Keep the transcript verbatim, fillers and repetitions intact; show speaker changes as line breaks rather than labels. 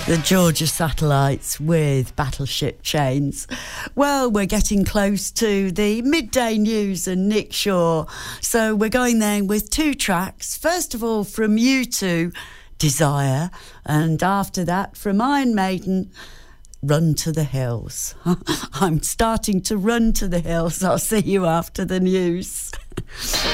The Georgia Satellites with Battleship Chains. Well, we're getting close to the midday news and Nick Shaw. So we're going there with two tracks. First of all, from U two, Desire. And after that, from Iron Maiden, Run to the Hills. I'm starting to run to the hills. I'll see you after the news.